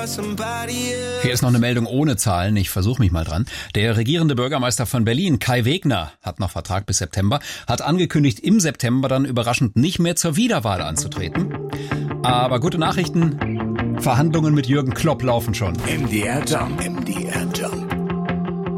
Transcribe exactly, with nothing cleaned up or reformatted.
Hier ist noch eine Meldung ohne Zahlen, ich versuche mich mal dran. Der regierende Bürgermeister von Berlin, Kai Wegner, hat noch Vertrag bis September, hat angekündigt, im September dann überraschend nicht mehr zur Wiederwahl anzutreten. Aber gute Nachrichten, Verhandlungen mit Jürgen Klopp laufen schon. M D R Jump. M D